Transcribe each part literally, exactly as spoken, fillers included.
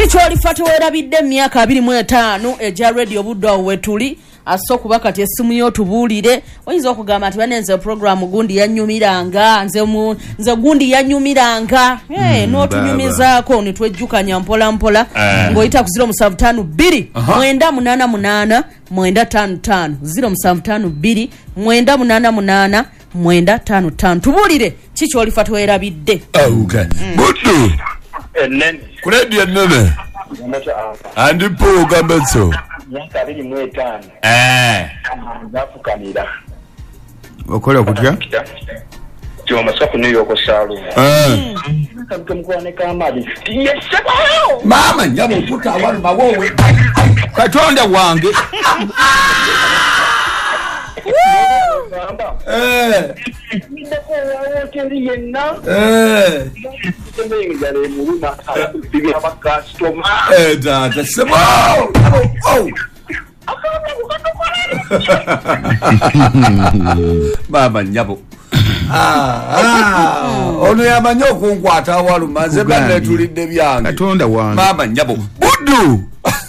Chicholifa tuwerabidde emyaka abiri mu etaano eja radio buddo wetuli aso kubaka te simu yo tubulire oyinza okugamba ati banenze program gundi yanyumiranga nze mu nze gundi yanyumiranga eh hey, mm, no tunyumizaako ni twejjukanya mpola mpola uh. ngoita ku zero musanvu ttaano bbiri mwenda munaana munaana mwenda ttaano ttaano zero musanvu ttaano bbiri mwenda munaana munaana mwenda ttaano ttaano tubulire Chicholifa tuwerabidde okay mm. Buddu enen kuledia nene andi po gambeso myaka abiri mu etaano eh zafukanira okola kutya Joma masaku New York salu eh kamkwana kamali yesaba mama nyabo futa wali mawowe katonda wange eh ndako wawo teli yenna eh ngale muluma bibi aba customer eh dada sebo oh mama nyabo ah ah ono yamanyo kunkwata walumaze bane tulidde byange katonda wange mama nyabo Buddu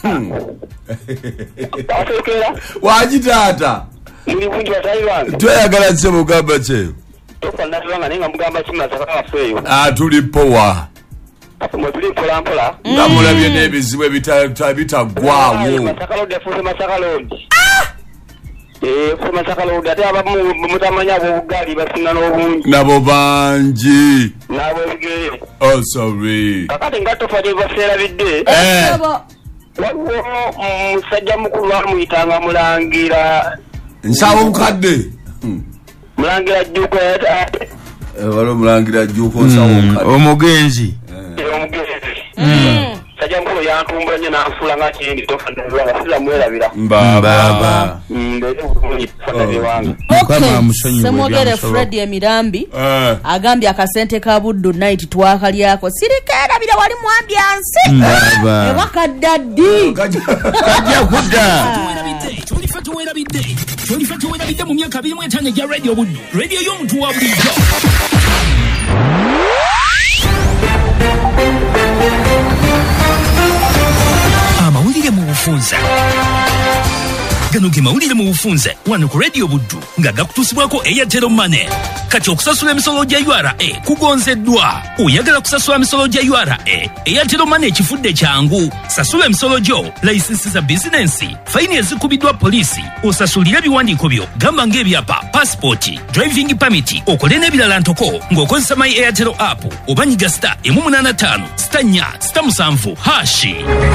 afekera wajitata muri bundu batayibanga tweyagala nse mugamba kye tofa nasanga nenga mugamba kimula zakaka feyo ah tulipowa mwe tuli mpola mpola ngamulabye n'ebizibu ebitagwawo masakalodi afuuse masakalodi eh fuuse masakalodi ate abamu mutamanya obugali basinga n'obungi nabo bangi nabo bigere oh sorry kakati nga tofa gye baseerabidde eh waliwo musajja mukulu amuyitanga mulangira nsawo mukadde mulangira jjuko ate waliwo mulangira jjuko nsawo mukadde omugenzi sajja mukulu yantumbula nnyo n'anfuula nga kindi tofa nga sila mwerabira mbaba mbere bulungi tofa wange Semwogere Fred Emirambi agambye akasente ka Buddu night twakalyako sirikeerabira wali mu ambiance ewakadaddi kajja kudda Chicholifa tuwerabidde Chicholifa tuwerabidde mu myaka abiri mu etaano eja radio Buddu radio y'omuntu wa bulijjo amawulire mu bufunze gano ge mawulire mu bufunze wano ku radio Buddu nga gakutuusibwako Airtel Money kati okusasula emisolo gya U R A kugonzeddwa oyagala kusasula emisolo gya U R A Airtel Money ekifudde kyangu sasula emisolo gyo layisinsi za bizinensi fayini ezikubiddwa poliisi osasulire ebiwandiiko byo gamba ng'ebyapa passport driving permit okole n'ebirala ntoko ng'okozesa my Airtel app oba nyiga star emu munaana ttaano star nnya star musanvu hashi.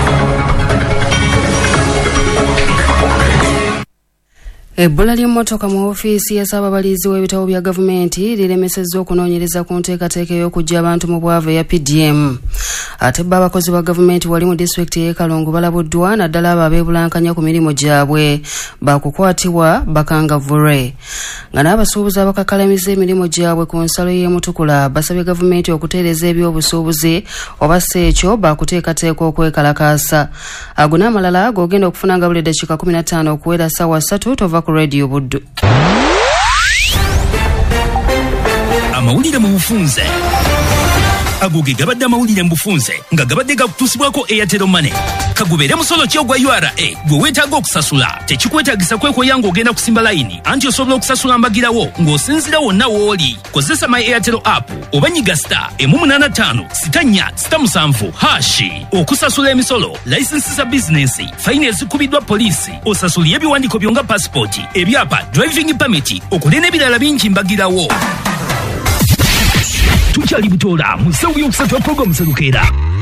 Ebbula ly'emmotoka mu ofiisi ya Ssaababalizi w'ebitabo bya gavumenti liremesezza okunoonyereza ku nteekateeka y'okuggya abantu mu bwavu eya P D M. Ate bba abakozi ba gavumenti wali mu disitulikiti y'e Kalungu balabuddwa naddala abo abeebulankanya ku mirimu gyabwe baakukwatibwa bakangavvule. Nga n'abasuubuzi abakakalamiza emirimu gyabwe ku nsalo y'e Mutukula basabye gavumenti okuteereza eby'obusuubuzi oba si ekyo baakuteekateeka okwekalakaasa. Ago n'amalala g'ogenda okufunanga buli ddakiika kumi na ttaano okuwera ssaawa ssatu tova ku radio Buddu. Amawulire mu bufunze ago ge gabadde amawulire mu bufunze nga gabadde gakutuusibwako Airtel Money kagubeere musolo ki ogwa U R A gwe weetaaga okusasula tekikwetaagisa kwekoya ng'ogenda kusimba layini anti osobola okusasula mbagirawo ng'osinzira wonna w'oli kozesa my Airtel app oba nyiga star emu munaana ttaano sita nnya sita musanvu hashi okusasula emisolo layisinsi za bizinensi fayini ezikubiddwa poliisi osasulire ebiwandiiko byo nga passport ebyapa driving permit okole n'ebirala bingi mbagirawo. Tukyali butoola mu ssaawa y'okusatu ya pulogulaamu Serukeera